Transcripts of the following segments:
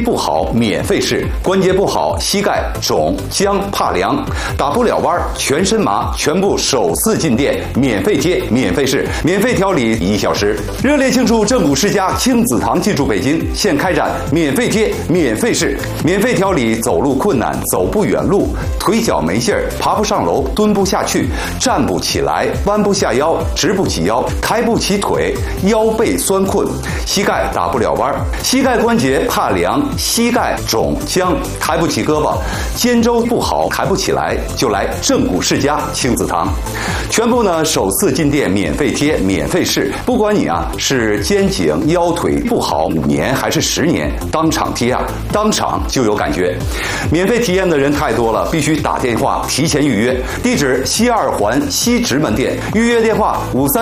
不好免费试，关节不好，膝盖肿、僵、怕凉，打不了弯，全身麻，全部首次进店，免费贴、免费试、免费调理1小时。热烈庆祝正骨世家亲子堂进驻北京，现开展免费贴、免费试、免费调理走路困难、走不远路、腿脚没劲儿、爬不上楼、蹲不下去、站不起来、弯不下腰、直不起腰、抬不起腿、腰背酸困、膝盖打不了弯、膝盖关节怕凉、膝盖肿僵、抬不起胳膊、肩周不好抬不起来，就来正骨世家亲子堂。全部呢首次进店免费贴、免费试，不管你是肩颈腰腿不好5年还是10年，当场贴当场就有感觉。免费体验的人太多了，必须打电话提前预约。地址西2环西直门店，预约电话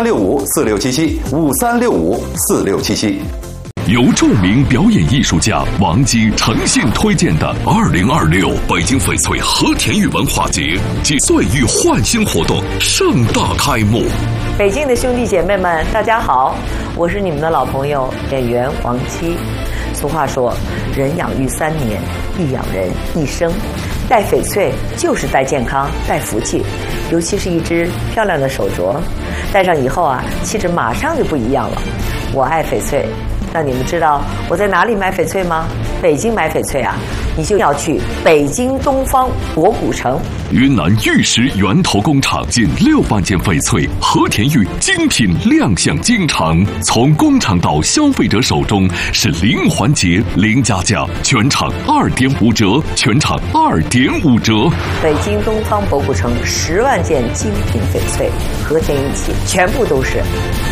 5365467753654677。 由著名表演艺术家王姬诚信推荐的2026北京翡翠和田玉文化节暨岁玉焕新活动盛大开幕。 北京的兄弟姐妹们，大家好，我是你们的老朋友演员王姬。俗话说，人养育3年，亦养人一生。戴翡翠就是戴健康、戴福气，尤其是一只漂亮的手镯，戴上以后气质马上就不一样了。我爱翡翠。那你们知道我在哪里买翡翠吗？北京买翡翠你就要去北京东方博古城。 云南玉石源头工厂近6万件翡翠和田玉精品亮相京城，从工厂到消费者手中是零环节、零加价，全场2.5折，全场2.5折。 北京东方博古城10万件精品翡翠和田玉器，全部都是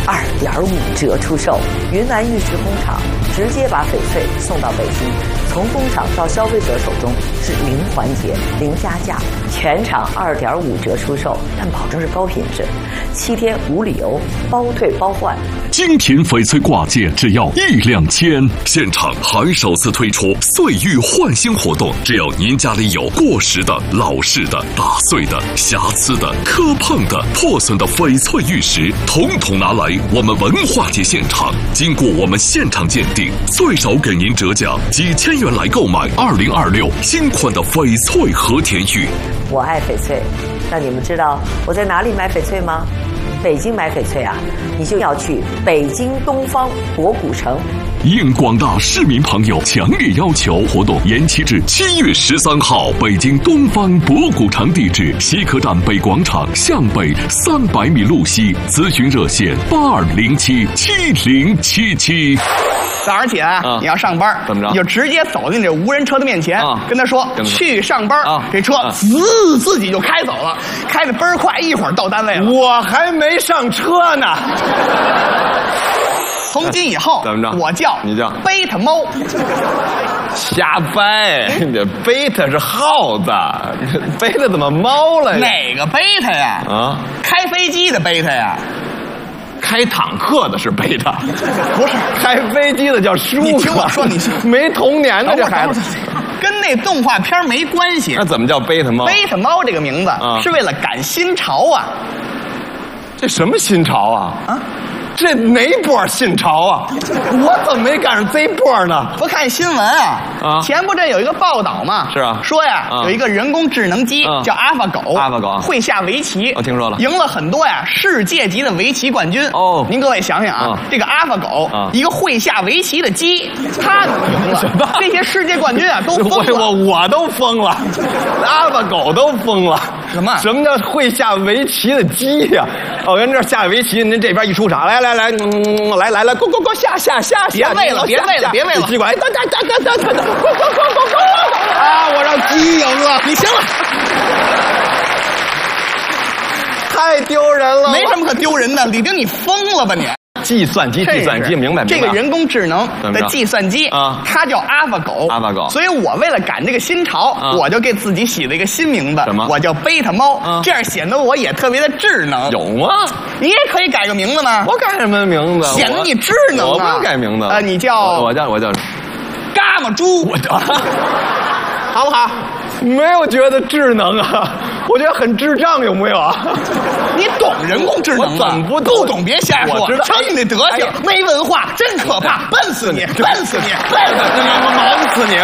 2.5折出售。云南玉石工厂直接把翡翠送到北京，从工厂到消费者手中是零环节、零加价，全场2.5折出售，但保证是高品质，7天无理由，包退包换。 精品翡翠挂件只要1-2千，现场还首次推出岁玉焕新活动，只要您家里有过时的、老式的、打碎的、瑕疵的、磕碰的、破损的翡翠玉石，统统拿来我们文化节现场，经过我们现场鉴定，最少给您折价几千元来购买2026新款的翡翠和田玉。 我爱翡翠。那你们知道我在哪里买翡翠吗？北京买翡翠你就要去北京东方博古城。 应广大市民朋友强烈要求，活动延期至7月13号。北京东方博古城地址：西客站北广场向北300米路西。咨询热线82077077。 早上起来你要上班，怎么着？你就直接走进这无人车的面前，跟他说去上班。这车自己就开走了，开得倍儿快，一会儿到单位了。 我还没上车呢。 从今以后，怎么着？你叫贝塔猫。 瞎掰！这贝塔是耗子，贝塔怎么猫了？ 哪个贝塔呀？开飞机的贝塔呀？ 开坦克的是贝塔， 不是开飞机的叫舒克。 你听我说，你没童年的这孩子， 跟那动画片没关系。 那怎么叫贝塔猫？ 贝塔猫这个名字是为了赶新潮这什么新潮这哪波新潮我怎么没赶上这波呢？ 不看新闻前不阵有一个报道嘛， 是说有一个人工智能机叫阿尔法狗，会下围棋， 我听说了， 赢了很多世界级的围棋冠军。您各位想想这个阿尔法狗，一个会下围棋的鸡，它都赢了，这些世界冠军都疯了， 我都疯了，阿尔法狗都疯了。 什么叫会下围棋的鸡呀？我跟这下围棋，您这边一出场，来，go，下， 别喂了， 机管，等，我让鸡赢了， 你行了， 太丢人了， 没什么可丢人的，李丁，你疯了吧你？ 计算机，明白。 这个人工智能的计算机它叫阿尔法狗，所以我为了赶这个新潮，我就给自己起了一个新名字，我叫贝塔猫，这样显得我也特别的智能。 有吗？ 你也可以改个名字吗？ 我改什么名字？ 显得你智能我不改名字你叫我叫伽马猪，好不好？ 没有觉得智能我觉得很智障，有没有你懂人工智能吗？ 我怎么不懂？ 不懂别瞎说，瞧你那德行，没文化，真可怕，笨死你！